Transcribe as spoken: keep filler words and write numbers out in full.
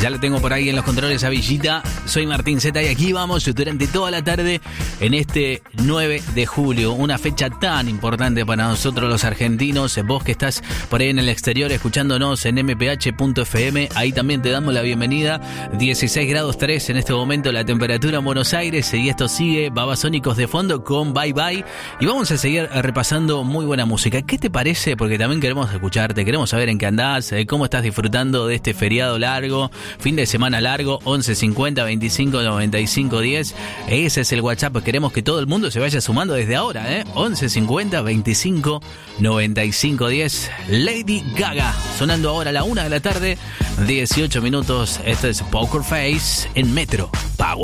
Ya lo tengo por ahí en los controles a Villita. Soy Martín Zeta y aquí vamos durante toda la tarde en este nueve de julio. Una fecha tan importante para nosotros los argentinos. Vos que estás por ahí en el exterior escuchándonos en eme pe hache punto efe eme, ahí también te damos la bienvenida. dieciséis grados tres en este momento la temperatura en Buenos Aires y esto sigue Babasónicos de fondo con Bye Bye. Y vamos a seguir repasando muy buena música. ¿Qué te parece? Porque también queremos escucharte, queremos saber en qué andás, cómo estás disfrutando de este feriado largo, fin de semana largo. Once cincuenta veinticinco noventa y cinco diez. Ese es el WhatsApp. Queremos que todo el mundo se vaya sumando desde ahora, ¿eh? once cincuenta veinticinco noventa y cinco diez. Lady Gaga sonando ahora a la una de la tarde, dieciocho minutos. Esto es Poker Face en Metro Power.